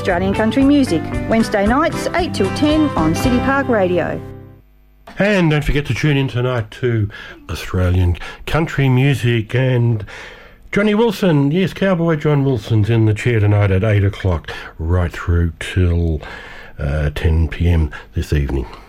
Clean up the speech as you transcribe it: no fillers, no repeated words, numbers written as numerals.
Australian country music. Wednesday nights 8 till 10 on City Park Radio. And don't forget to tune in tonight to Australian country music and Johnny Wilson. Yes, Cowboy John Wilson's in the chair tonight at 8 o'clock right through till 10 p.m. this evening.